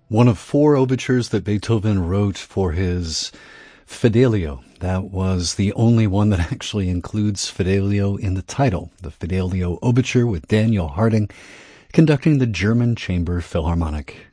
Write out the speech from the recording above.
One of four overtures that Beethoven wrote for his Fidelio. That was the only one that actually includes Fidelio in the title. The Fidelio Overture with Daniel Harding conducting the German Chamber Philharmonic.